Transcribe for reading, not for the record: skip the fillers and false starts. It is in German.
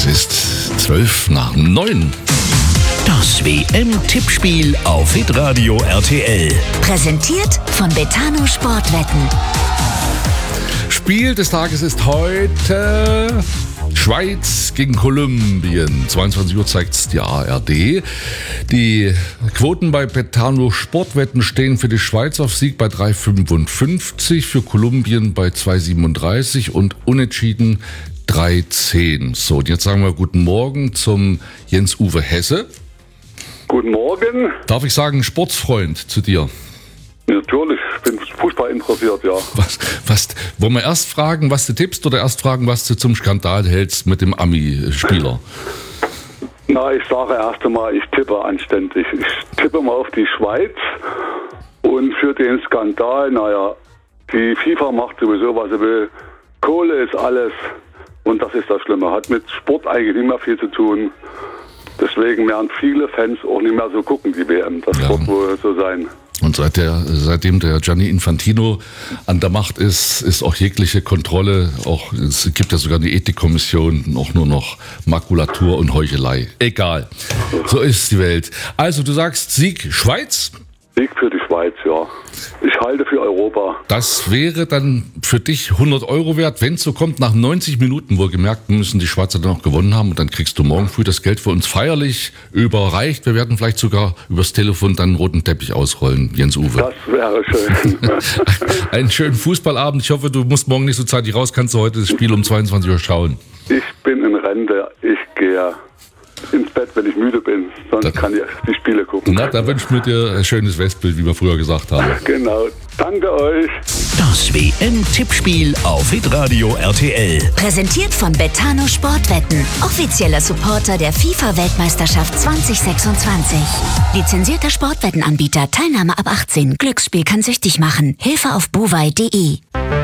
Es ist 8:12. Das WM-Tippspiel auf Hitradio RTL. Präsentiert von Betano Sportwetten. Spiel des Tages ist heute Schweiz gegen Kolumbien. 22 Uhr zeigt's die ARD. Die Quoten bei Betano Sportwetten stehen für die Schweiz auf Sieg bei 3,55, für Kolumbien bei 2,37 und unentschieden 3,10. So, und jetzt sagen wir guten Morgen zum Jens-Uwe Hesse. Guten Morgen. Darf ich sagen, Sportsfreund zu dir? Natürlich, ich bin Fußball interessiert, ja. Wollen wir erst fragen, was du tippst, oder erst fragen, was du zum Skandal hältst mit dem Ami-Spieler? Na, ich sage erst einmal, ich tippe anständig. Ich tippe mal auf die Schweiz und für den Skandal, naja, die FIFA macht sowieso, was sie will. Kohle ist alles und das ist das Schlimme. Hat mit Sport eigentlich nicht mehr viel zu tun. Deswegen werden viele Fans auch nicht mehr so gucken, die WM. Das wird wohl so sein. Und seitdem der Gianni Infantino an der Macht ist auch jegliche Kontrolle, es gibt ja sogar eine Ethikkommission, auch nur noch Makulatur und Heuchelei. Egal, so ist die Welt. Also du sagst Sieg Schweiz? Sieg für die Schweiz, ja. Ich halte für Europa. Das wäre dann für dich 100 € wert, wenn es so kommt. Nach 90 Minuten, wohlgemerkt, müssen die Schweizer dann noch gewonnen haben. Und dann kriegst du morgen früh das Geld für uns feierlich überreicht. Wir werden vielleicht sogar übers Telefon dann einen roten Teppich ausrollen, Jens-Uwe. Das wäre schön. Einen schönen Fußballabend. Ich hoffe, du musst morgen nicht so zeitig raus. Kannst du heute das Spiel um 22 Uhr schauen? Ich bin in Rente. Ich gehe ins Bett, wenn ich müde bin. Sonst kann ich die Spiele gucken. Na, da wünsche ich mir dir ein schönes Westbild, wie wir früher gesagt haben. Genau. Danke euch. Das WM-Tippspiel auf Hitradio RTL. Präsentiert von Betano Sportwetten. Offizieller Supporter der FIFA-Weltmeisterschaft 2026. Lizenzierter Sportwettenanbieter. Teilnahme ab 18. Glücksspiel kann süchtig machen. Hilfe auf bovai.de.